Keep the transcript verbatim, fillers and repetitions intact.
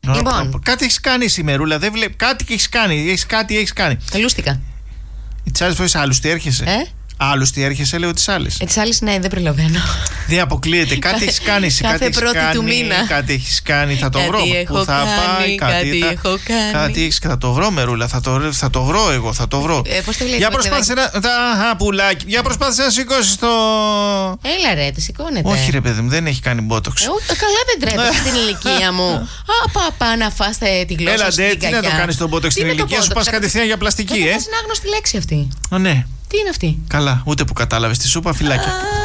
Λοιπόν. Κάτι έχει κάνει Μερούλα, δεν βλέπει. Κάτι έχει κάνει. Έχεις κάτι έχει κάνει. Τελούστηκα. Τι άλλε φορέ άλλουστοι έρχεσαι. Ε? Άλλουστοι έρχεσαι, λέω τι άλλε. Ε, τι άλλε, ναι, δεν προλαβαίνω. Δεν αποκλείεται. Κάτι έχει κάνει. Κάθε πρώτη κάνει, του μήνα. Κάτι έχει κάνει. Θα το κάτι βρω. Έχω Που θα κάνει, πάει. κάτι, Κάτι, θα, έχω κάνει. κάτι έχει. Θα το βρω, Μερούλα. Θα το, θα το βρω εγώ. Θα το βρω. Ε, πώς το Για προσπάθησε να. Τα πουλάκι. Για προσπάθησε να σηκώσει το. Έλα ρε, τη σηκώνεται. Όχι, ρε παιδί μου, δεν έχει κάνει μπότοξ. Ε, καλά δεν τρέπεσαι στην ηλικία μου. Α, πα, πα να φάστε τη γλώσσα. Έλα, σου. ντε, τι να το κάνει τον μπότοξ στην ηλικία σου, πα κατευθείαν για πλαστική, ε. Δεν είναι άγνωστη λέξη αυτή. Ναι. Τι είναι αυτή? Καλά, ούτε που κατάλαβε τη σούπα, φυλάκια.